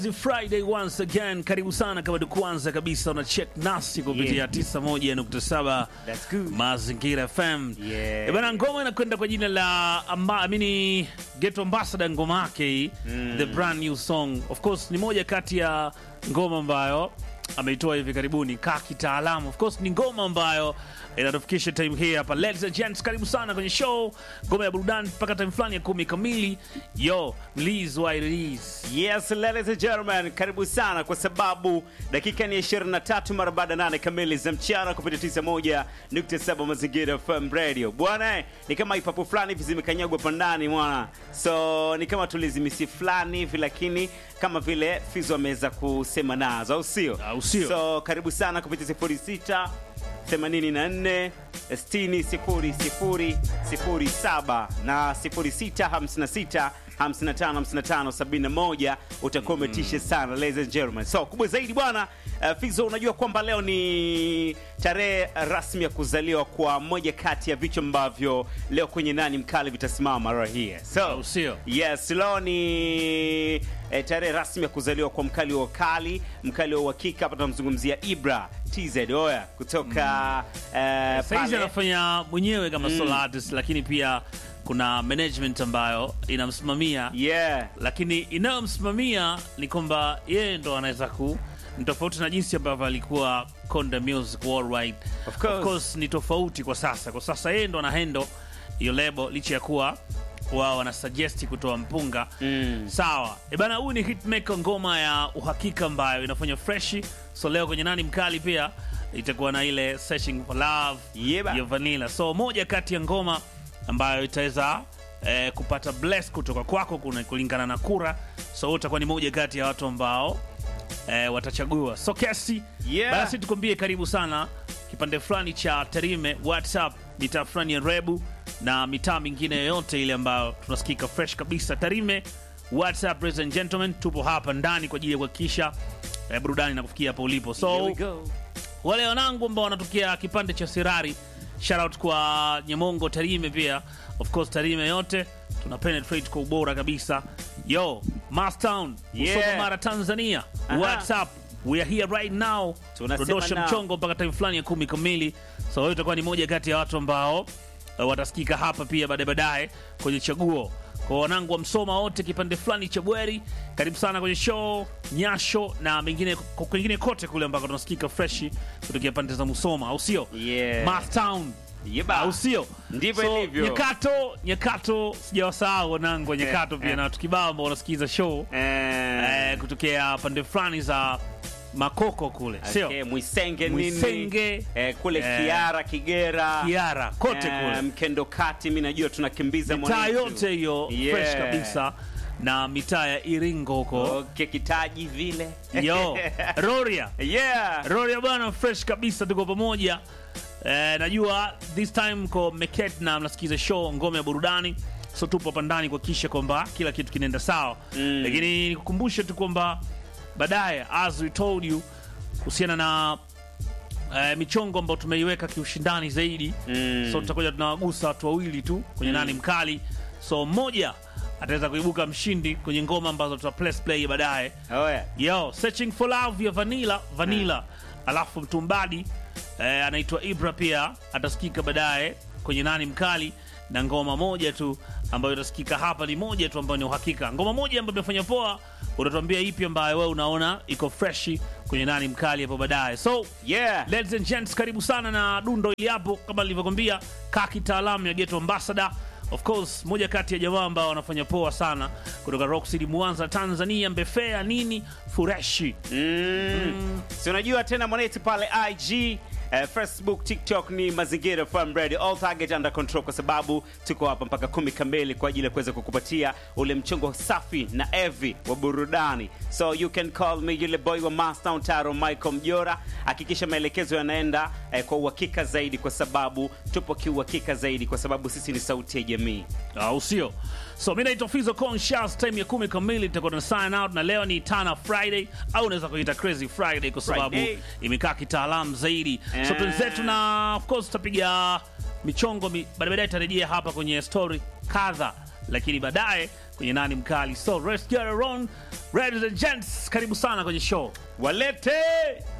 Friday once again, karibu sana kama kwanza kabisa una check nasi kupitia 91.7 That's good. Mazingira FM. Yeah. Bana, ngoma inakwenda kwa jina la Ghetto Ambassador, ngoma yake hii, the brand new song. Of course ni moja kati ya ngoma ambayo ameitoa hivi karibuni kitaalamu. Of course ni ngoma ambayo inatufikisha time hii hapa. Ladies and gents, karibu sana kwenye show ngoma ya burudani mpaka time fulani ya 10 kamili. Yo, release why release. Yes, ladies and gentlemen, karibu sana kwa sababu dakika ni 23 mara baada 8 kamili za mchana kupitia 91.7 Mazingira FM Radio. Bwana, ni kama ipapo fulani hivi zimekanyagwa pandani mwana. So ni kama tulizimisi fulani hivi, lakini kama vile Fizo ameweza kusema nazo, au sio? So karibu sana kupitia 06 84 60 00 07 na 06 56 55 55 71. Utakuwa umetisha sana ladies and gentlemen. So kubwa zaidi bwana, Fizo, unajua kwamba leo ni tarehe rasmi ya kuzaliwa kwa moja kati ya vichwa ambavyo leo kwenye Nani Mkali vitasimama right here. So yes, leo ni tarehe rasmi ya kuzaliwa kwa mkali wa wakali, mkali wa uhakika. Hapa tunamzungumzia Ibra TZ Oya kutoka Saizi anafanya mwenyewe kama solo artist, lakini pia kuna management ambayo inamsimamia. Yeah. Lakini inayomsimamia ni kwamba yeye ndo anaweza ni tofauti na jinsi ambavyo alikuwa Konde Music Worldwide. Of course ni tofauti kwa sasa. Kwa sasa yeye ndo ana handle hiyo label, licha ya kuwa wao wana suggest kutoa mpunga. Sawa. Bana, huyu ni hitmaker, ngoma ya uhakika ambayo inafanya fresh. So leo kwenye Nani Mkali pia itakuwa na ile Searching for Love ya Vanilla. So moja kati ya ngoma ambayo itaweza kupata bless kutoka kwako kulingana na kura. So utakuwa ni moja kati ya watu ambao watachagua. So kesi basi tukwambie karibu sana kipande fulani cha Tarime, WhatsApp, mitaa fulani ya Rebu na mitaa mingine yoyote ile ambayo tunasikika fresh kabisa. Tarime, WhatsApp, ladies and gentlemen, tupo hapa ndani kwa ajili ya kuhakikisha burudani na kufikia hapo ulipo. So wale wanangu ambao wanatokea kipande cha Sirari, shout out kwa Nyamongo, Tarime pia. Of course Tarime yote tuna penetrate kwa ubora kabisa. Yo, Mastown, Musoma, Mara, Tanzania. WhatsApp, we are here right now. Tudosha mchongo mpaka time fulani ya 10 kamili. So hiyo itakuwa ni moja kati ya watu ambao watasikika hapa pia baadaye kwenye chaguo. Kwa wanangu wa Msoma wote kipande fulani cha Bweri, karibu sana kwenye show Nyasho na mengine kote kule ambako tunasikika fresh kutokea pande za Musoma, au sio? Mastown. Au sio? Ndivyo ilivyo. Nyakato sijawasahau wanangu wa Nyakato pia na watu kibao ambao wanasikiza show kutokea pande fulani za Makoko kule, sio? Mwisenge kule Kiara, Kigera kote kule. Mkendo Kati, mimi najua tunakimbiza mitaa yote hiyo fresh kabisa, na mitaa ya Iringo huko Kitaji vile. Yo, Roria. Roria bwana, fresh kabisa, tuko pamoja. Najua this time ko Meket na mnasikiza show ngome ya burudani. So tupo hapa ndani kuhakikisha kwamba kila kitu kinaenda sawa. Lakini nikukumbushe tu kwamba baadaye, as we told you, kuhusiana na michongo ambayo tumeiweka kiushindani zaidi. So tutakuja tunawagusa watu wawili tu kwenye Nani Mkali. So mmoja ataweza kuibuka mshindi kwenye ngoma ambazo play baadaye. Yo, Searching for Love ya Vanilla. Alafu Mtumbadi anaitwa Ibra pia atasikika baadaye kwenye Nani Mkali, na ngoma moja tu ambayo itasikika hapa ni moja tu ambayo ni uhakika. Ngoma moja ambayo imefanya poa, utatuambia ipi ambayo wewe unaona iko fresh kwenye Nani Mkali hapo baadaye. So ladies and gents, karibu sana na dundo ili hapo, kama nilivyokuambia, kitaalamu ya Ghetto Ambassador. Of course moja kati ya jamaa ambao wanafanya poa sana kutoka Rock City, Mwanza, Tanzania, Mbefea nini Fureshi. Si unajua tena mwanetu pale IG, Facebook, TikTok ni Mazingira FM Radio, all target under control, kwa sababu tuko hapa mpaka 10 kamili kwa ajili ya kuweza kukupatia ule mchongo safi na heavy wa burudani. So you can call me yule boy wa Mastown, Taro Michael Mjora. Hakikisha maelekezo yanaenda kwa uhakika zaidi, kwa sababu tupo kiuhakika zaidi, kwa sababu sisi ni sauti ya jamii, au sio? So mimi naitwa Fizo Conscious, time ya 10 kamili tutakuwa tuna sign out, na leo ni Tana Friday, au unaweza kuita Crazy Friday kwa sababu imekaa kitaalamu zaidi. So tunzetu, na of course tutapiga michongo baadaye, tarejea hapa kwenye story kadha, lakini baadaye kwenye nani mkali. So let's get around, ladies and gents, karibu sana kwenye show. Walete